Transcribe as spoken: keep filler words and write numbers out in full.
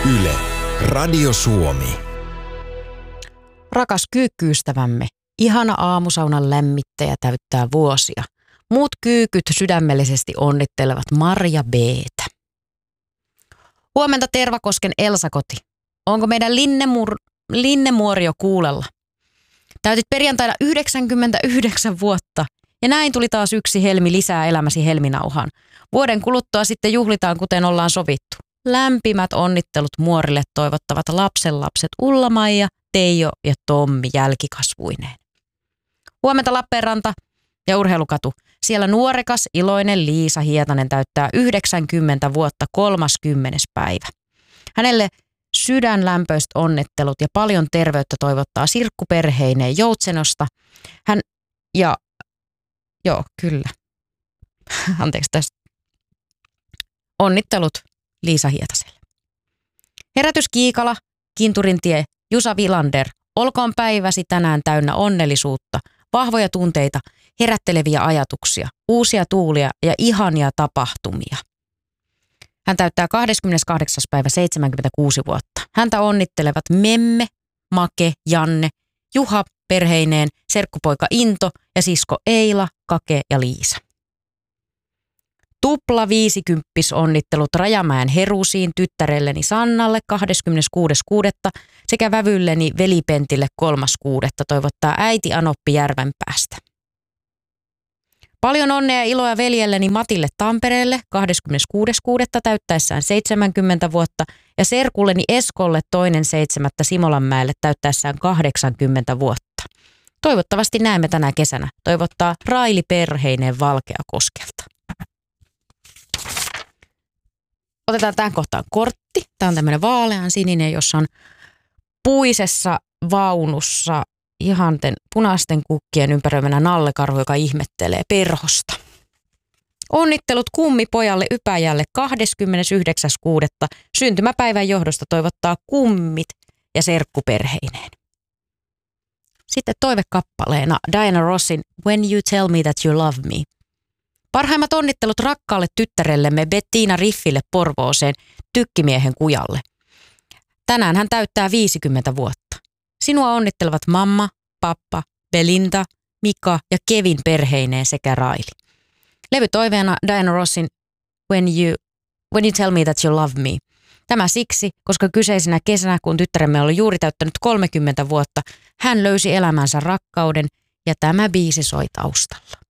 Yle, Radio Suomi. Rakas kyykkyystävämme, ihana aamusaunan lämmittäjä täyttää vuosia. Muut kyykyt sydämellisesti onnittelevat Marja B:tä. Huomenta Tervakosken Elsakoti. Onko meidän Linnemur, Linnemuori jo kuulella? Täytit perjantaina yhdeksänkymmentäyhdeksän vuotta ja näin tuli taas yksi helmi lisää elämäsi helminauhaan. Vuoden kuluttua sitten juhlitaan kuten ollaan sovittu. Lämpimät onnittelut muorille toivottavat lapsenlapset Ulla-Maija, Teijo ja Tommi jälkikasvuineen. Huomenta Lappeenranta ja Urheilukatu. Siellä nuorekas, iloinen Liisa Hietanen täyttää yhdeksänkymmentä vuotta kolmaskymmenes päivä. Hänelle sydänlämpöiset onnittelut ja paljon terveyttä toivottaa Sirkku perheineen Joutsenosta. Hän, ja, joo, kyllä. Anteeksi tästä. Onnittelut Liisa Hietaselle. Herätys Kiikala, Kinturintie, Jusa Vilander. Olkoon päiväsi tänään täynnä onnellisuutta, vahvoja tunteita, herätteleviä ajatuksia, uusia tuulia ja ihania tapahtumia. Hän täyttää kahdeskymmeneskahdeksas päivä seitsemänkymmentäkuusi vuotta. Häntä onnittelevat Memme, Make, Janne, Juha perheineen, serkkupoika Into ja sisko Eila, Kake ja Liisa. Tupla viisikymppis onnittelut Rajamäen Herusiin tyttärelleni Sannalle kahdeskymmeneskuudes kuudetta sekä vävylleni Velipentille kolmas kuudetta toivottaa äiti Anoppi Järvenpäästä. Paljon onnea ja iloa veljelleni Matille Tampereelle kahdeskymmeneskuudes kuudetta täyttäessään seitsemänkymmentä vuotta ja serkulleni Eskolle toinen seitsemättä Simolanmäelle täyttäessään kahdeksankymmentä vuotta. Toivottavasti näemme tänä kesänä. Toivottaa Raili perheineen Valkeakoskelta. Otetaan tähän kohtaan kortti. Tämä on tämmöinen vaalean sininen, jossa on puisessa vaunussa ihanten punaisten kukkien ympäröimänä nallekarhu, joka ihmettelee perhosta. Onnittelut kummipojalle Ypäjälle kahdeskymmenesyhdeksäs kuudetta syntymäpäivän johdosta toivottaa kummit ja serkkuperheineen. Sitten toivekappaleena Diana Rossin When You Tell Me That You Love Me. Parhaimmat onnittelut rakkaalle tyttärellemme Bettina Riffille Porvooseen tykkimiehen kujalle. Tänään hän täyttää viisikymmentä vuotta. Sinua onnittelevat mamma, pappa, Belinda, Mika ja Kevin perheineen sekä Raili. Levytoiveena Diana Rossin When You, When You Tell Me That You Love Me. Tämä siksi, koska kyseisenä kesänä, kun tyttäremme oli juuri täyttänyt kolmekymmentä vuotta, hän löysi elämänsä rakkauden ja tämä biisi soi taustalla.